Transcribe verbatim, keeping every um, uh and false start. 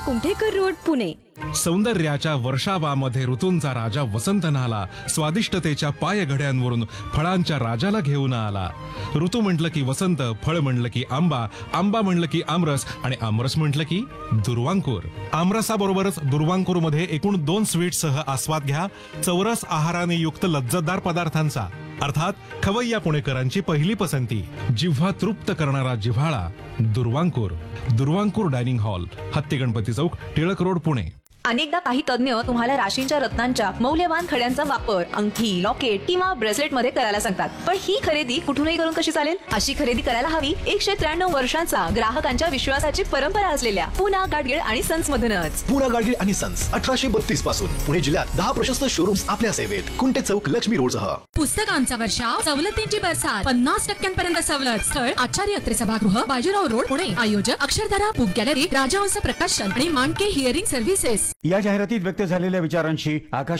Kumthekar road, Pune. सौंदर्याच्या वर्षावामध्ये ऋतूंचा राजा वसंत नाला, स्वादिष्टतेच्या पायघड्यांवरून फळांच्या राजाला घेऊन आला. ऋतू म्हटलं की वसंत, फळ म्हणलं की आंबा, आंबा म्हणलं की आमरस आणि आमरस म्हटलं की दुर्वांकूर. आमरसाबरोबरच दुर्वांकूर मध्ये एकूण दोन स्वीटसह आस्वाद घ्या चौरस आहाराने युक्त लज्जतदार पदार्थांचा. अर्थात खवय्या पुणेकरांची पहिली पसंती, जिव्हा तृप्त करणारा जिव्हाळा दुर्वांकूर. दुर्वांकूर डायनिंग हॉल, हत्ती गणपती चौक, टिळक रोड, पुणे. अनेकदा काही तज्ञ तुम्हाला राशींच्या रत्नांच्या मौल्यवान खड्यांचा वापर अंगठी, लॉकेट किंवा ब्रेसलेट मध्ये करायला सांगतात. पण ही खरेदी कुठूनही करून कशी चालेल? अशी खरेदी करायला हवी एकशे त्र्याण्णव वर्षांचा ग्राहकांच्या विश्वासाची परंपरा असलेल्या पुना गाडगीळ आणि सन्स मधूनच. पुना गाडगीळ आणि सन्स अठराशे बत्तीस पासून पुणे जिल्ह्यात दहा प्रशस्त शोरूम्स आपल्या सेवेत. कुंटे चौक, लक्ष्मी रोड सह. पुस्तकांचा वर्षाव, सवलतींची बरसात, पन्नास टक्क्यांपर्यंत सवलत. स्थळ आचार्य यात्रे सभागृह, बाजीराव रोड, पुणे. आयोजक अक्षरधारा बुक गॅलरी, राजहंस प्रकाशन आणि मांडके हिअरिंग सर्व्हिसेस. या जाहिरातीत व्यक्त झालेल्या विचारांशी आकाश